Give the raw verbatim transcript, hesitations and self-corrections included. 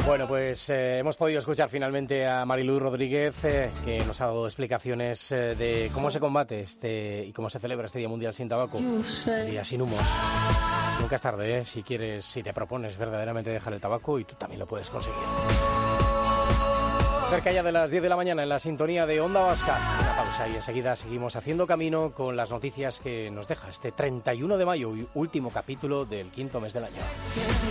Bueno, pues eh, hemos podido escuchar finalmente a Mariluz Rodríguez, eh, que nos ha dado explicaciones eh, de cómo se combate este y cómo se celebra este Día Mundial sin Tabaco, Día sin humos. Nunca es tarde, ¿eh? Si quieres, si te propones verdaderamente dejar el tabaco, y tú también lo puedes conseguir. Cerca ya de las diez de la mañana en la sintonía de Onda Vasca. Una pausa y enseguida seguimos haciendo camino con las noticias que nos deja este treinta y uno de mayo, último capítulo del quinto mes del año.